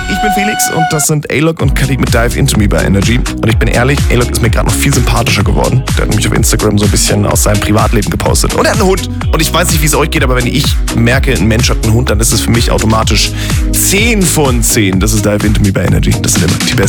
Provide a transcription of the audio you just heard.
ich bin Felix und das sind A-Log und Khalid mit Dive Into Me bei Energy. Und ich bin ehrlich, A-Log ist mir gerade noch viel sympathischer geworden. Der hat nämlich auf Instagram so ein bisschen aus seinem Privatleben gepostet. Und er hat einen Hund. Und ich weiß nicht, wie es euch geht, aber wenn ich merke, ein Mensch hat einen Hund, dann ist es für mich automatisch 10 von 10. Das ist Dive Into Me bei Energy. Das sind immer die besten.